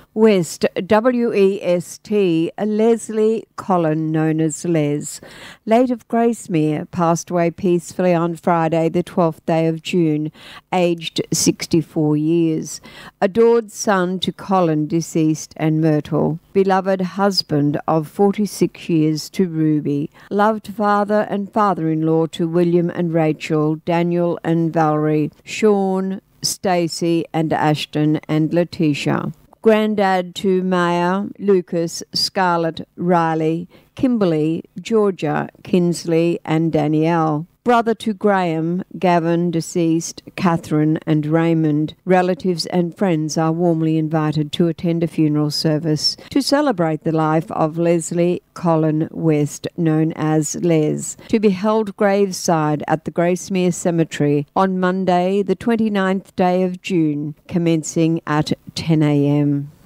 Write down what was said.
West, W-E-S-T, Leslie Collin, known as Les, late of Gracemere, passed away peacefully on Friday, the 12th day of June, aged 64 years. Adored son to Colin, deceased, and Myrtle. Beloved husband of 46 years to Ruby. Loved father and father-in-law to William and Rachel, Daniel and Valerie, Sean, Stacey and Ashton, and Letitia. Granddad to Maya, Lucas, Scarlett, Riley, Kimberly, Georgia, Kinsley, and Danielle. Brother to Graham, Gavin, deceased, Catherine, and Raymond. Relatives and friends are warmly invited to attend a funeral service to celebrate the life of Leslie Collin West, known as Les, to be held graveside at the Gracemere Cemetery on Monday, the 29th day of June, commencing at 10 a.m.